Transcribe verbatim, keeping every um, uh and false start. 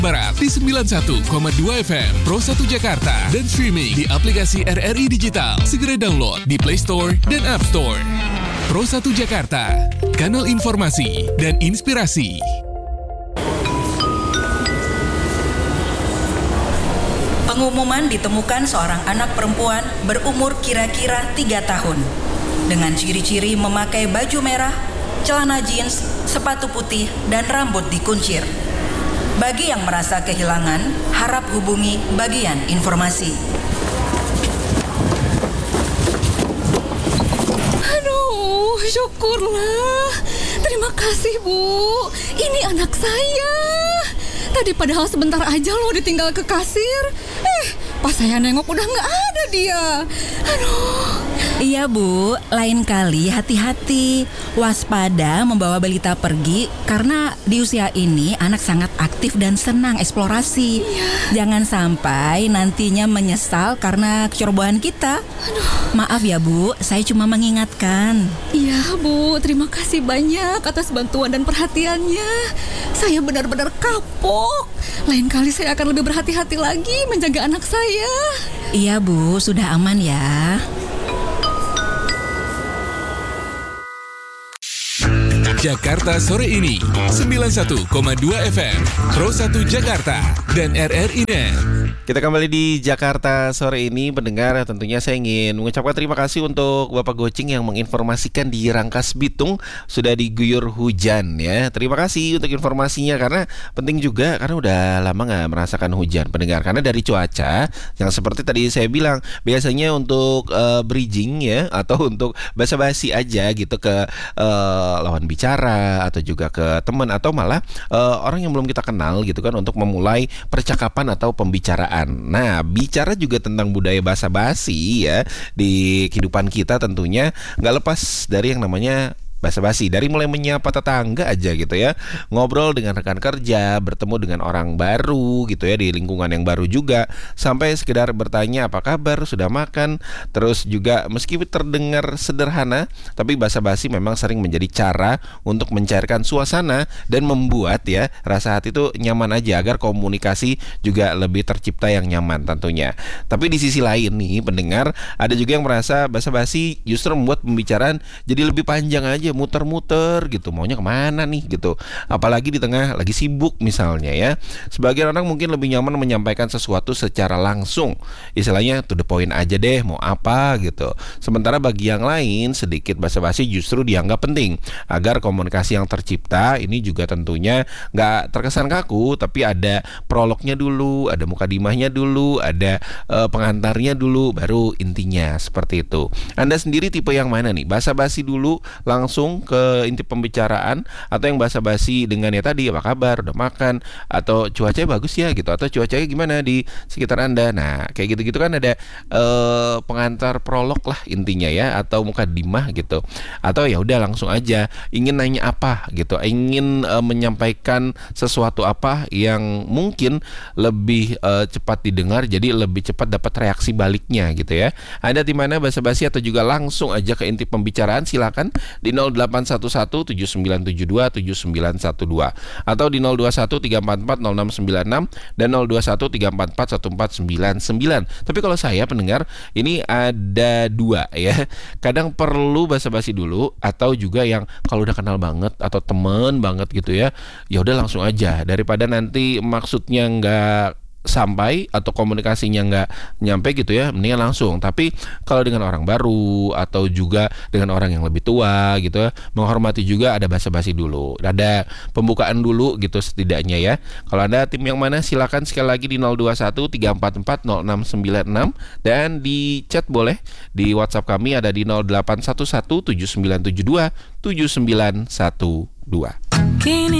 Barat di sembilan puluh satu koma dua F M Pro satu Jakarta dan streaming di aplikasi R R I Digital. Segera download di Play Store dan App Store. Pro satu Jakarta, kanal informasi dan inspirasi. Pengumuman ditemukan seorang anak perempuan berumur kira-kira tiga tahun dengan ciri-ciri memakai baju merah, celana jeans, sepatu putih, dan rambut dikuncir. Bagi yang merasa kehilangan, harap hubungi bagian informasi. Aduh, syukurlah. Terima kasih, Bu. Ini anak saya. Tadi padahal sebentar aja loh ditinggal ke kasir. Eh, pas saya nengok udah gak ada dia. Aduh. Iya, Bu, lain kali hati-hati. Waspada membawa balita pergi karena di usia ini anak sangat aktif dan senang eksplorasi. Iya. Jangan sampai nantinya menyesal karena kecerobohan kita. Aduh. Maaf ya, Bu, saya cuma mengingatkan. Iya, Bu, terima kasih banyak atas bantuan dan perhatiannya. Saya benar-benar kapok. Lain kali saya akan lebih berhati-hati lagi menjaga anak saya. Iya, Bu, sudah aman ya. Jakarta sore ini sembilan puluh satu koma dua F M Pro satu Jakarta dan R R I Net. Kita kembali di Jakarta sore ini, pendengar. Tentunya saya ingin mengucapkan terima kasih untuk Bapak Gocing yang menginformasikan di Rangkas Bitung sudah diguyur hujan ya. Terima kasih untuk informasinya karena penting juga karena udah lama nggak merasakan hujan, pendengar. Karena dari cuaca yang seperti tadi saya bilang, biasanya untuk uh, bridging ya atau untuk basa-basi aja gitu ke uh, lawan bicara atau juga ke teman atau malah uh, orang yang belum kita kenal gitu kan untuk memulai percakapan atau pembicaraan. Nah, bicara juga tentang budaya basa-basi ya di kehidupan kita tentunya nggak lepas dari yang namanya basa-basi. Dari mulai menyapa tetangga aja gitu ya, ngobrol dengan rekan kerja, bertemu dengan orang baru gitu ya di lingkungan yang baru juga, sampai sekedar bertanya apa kabar, sudah makan. Terus juga meski terdengar sederhana, tapi basa-basi memang sering menjadi cara untuk mencairkan suasana dan membuat ya rasa hati itu nyaman aja agar komunikasi juga lebih tercipta yang nyaman tentunya. Tapi di sisi lain nih pendengar, ada juga yang merasa basa-basi justru membuat pembicaraan jadi lebih panjang aja, muter-muter gitu, maunya kemana nih gitu, apalagi di tengah lagi sibuk misalnya ya. Sebagian orang mungkin lebih nyaman menyampaikan sesuatu secara langsung, istilahnya to the point aja deh, mau apa gitu. Sementara bagi yang lain sedikit basa-basi justru dianggap penting agar komunikasi yang tercipta ini juga tentunya nggak terkesan kaku, tapi ada prolognya dulu, ada mukadimahnya dulu, ada uh, pengantarnya dulu, baru intinya seperti itu. Anda sendiri tipe yang mana nih? Basa-basi dulu langsung ke inti pembicaraan atau yang basa-basi dengan ya tadi apa kabar, udah makan, atau cuacanya bagus ya gitu, atau cuacanya gimana di sekitar Anda. Nah, kayak gitu-gitu kan ada uh, pengantar prolog lah intinya ya, atau mukadimah gitu. Atau ya udah langsung aja ingin nanya apa gitu, ingin uh, menyampaikan sesuatu apa yang mungkin lebih uh, cepat didengar, jadi lebih cepat dapat reaksi baliknya gitu ya. Anda di mana basa-basi atau juga langsung aja ke inti pembicaraan, silakan di nol delapan satu satu tujuh sembilan tujuh dua tujuh sembilan satu dua atau di nol dua satu tiga empat empat nol enam sembilan enam dan nol dua satu tiga empat empat satu empat sembilan sembilan. Tapi kalau saya pendengar ini ada dua ya. Kadang perlu basa-basi dulu, atau juga yang kalau udah kenal banget atau temen banget gitu ya, ya udah langsung aja daripada nanti maksudnya nggak sampai atau komunikasinya nggak nyampe gitu ya, mendingan langsung. Tapi kalau dengan orang baru atau juga dengan orang yang lebih tua gitu ya, menghormati juga ada basa-basi dulu, ada pembukaan dulu gitu setidaknya ya. Kalau Anda tim yang mana, silakan sekali lagi di nol dua satu tiga empat empat nol enam sembilan enam dan di chat boleh di WhatsApp kami ada di nol delapan satu satu tujuh sembilan tujuh dua tujuh sembilan satu dua.